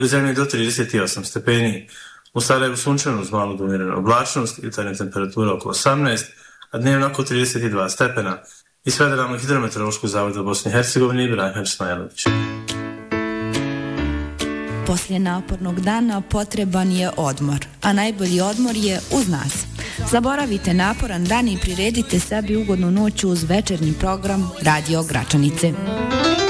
u zemlji do 38 stepeni, u Sarajevu sunčano uz malu do umjerenu oblačnost, jutarnja temperatura oko 18, a dnevno oko 32 stepena. Iz Federalnog hidrometeorološkog zavoda Bosne i Hercegovine Ibrahim Smajlović. Poslije napornog dana potreban je odmor, a najbolji odmor je uz nas. Zaboravite naporan dan i priredite sebi ugodnu noć uz večernji program Radio Gračanice.